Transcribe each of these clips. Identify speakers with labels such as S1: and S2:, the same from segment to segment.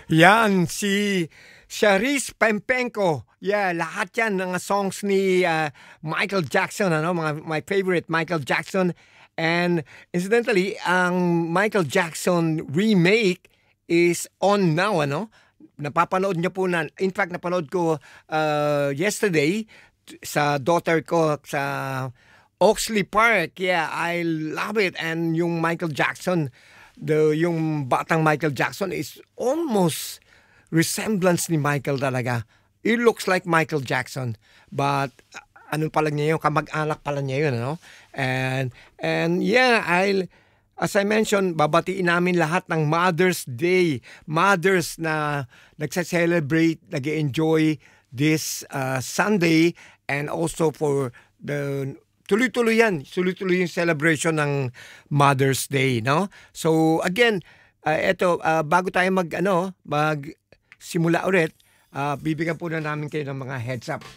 S1: Yan, si Charis Pempenko. Yeah, lahat yan ng songs ni Michael Jackson, my favorite Michael Jackson. And incidentally, ang Michael Jackson remake is on now, Napapanood niyo po in fact, napanood ko yesterday sa daughter ko sa Oxley Park. Yeah, I love it. And yung Michael Jackson, yung batang Michael Jackson is almost resemblance ni Michael talaga. It looks like Michael Jackson, but ano pala niya yun, kamag-anak pala niya yun, And yeah, as I mentioned, babatiin namin lahat ng Mother's Day, mothers na nagsa-celebrate, nag-enjoy this Sunday, and also for the tuloy-tuloy yung celebration ng Mother's Day, no? So again, bago tayo magsimula ulit, bibigyan po na namin kayo ng mga heads up.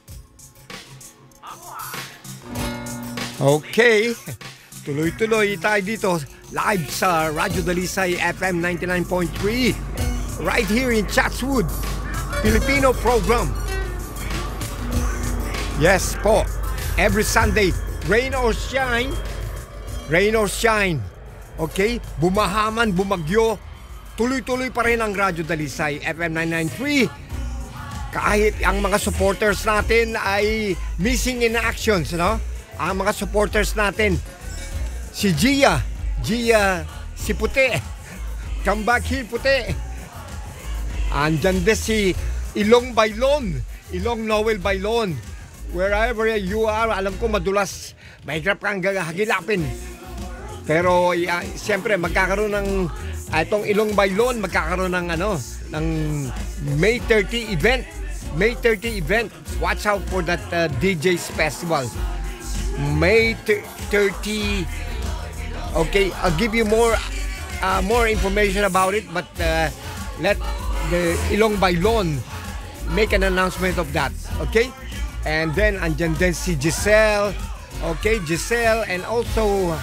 S1: Okay, tuloy-tuloy tayo dito live sa Radyo Dalisay FM 99.3 right here in Chatswood, Filipino program. Yes po, every Sunday, rain or shine, okay, bumahaman, bumagyo, tuloy-tuloy pa rin ang Radyo Dalisay FM 993. Kahit ang mga supporters natin ay missing in actions, ang mga supporters natin, si Gia, si Puti, come back here Puti. Andyan din si Ilong Noel Bailon. Wherever you are, alam ko madulas, mahirap kang hagilapin. Pero siyempre magkakaroon ng itong Ilong Bailon, magkakaroon ng ng May 30 event. Watch out for that DJ's festival. May 30. Okay, I'll give you more information about it, but let the Ilong Bailon make an announcement of that. Okay? And then andyan din si Giselle. Okay, Giselle, and also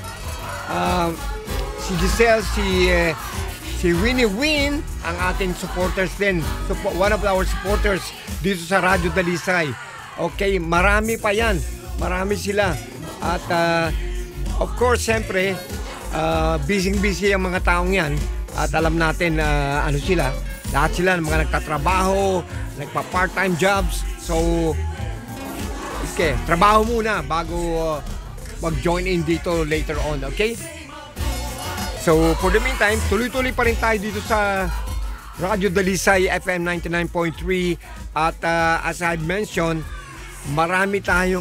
S1: si Giselle, si Winnie Win, ang ating supporters din. One of our supporters dito sa Radyo Dalisay. Okay, marami pa yan. Marami sila. At of course, siyempre, busy ang mga taong yan. At alam natin sila. Lahat sila mga nagtatrabaho, nagpa-part-time jobs. So, okay, trabaho muna bago mag-join in dito later on, okay? So, for the meantime, tuloy-tuloy pa rin tayo dito sa Radyo Dalisay FM 99.3. At as I mentioned, marami tayong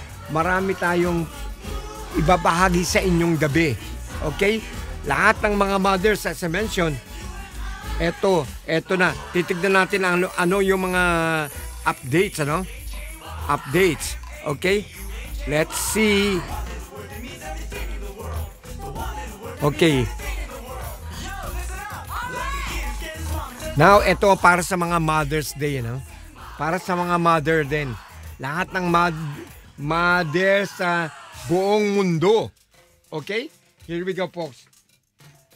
S1: ibabahagi sa inyong gabi. Okay? Lahat ng mga mothers, as I mentioned, eto na. Titignan natin ano yung mga updates, Updates. Okay? Let's see. Okay. Now, ito para sa mga Mother's Day, Para sa mga mother din. Lahat ng mother sa buong mundo. Okay? Here we go, folks.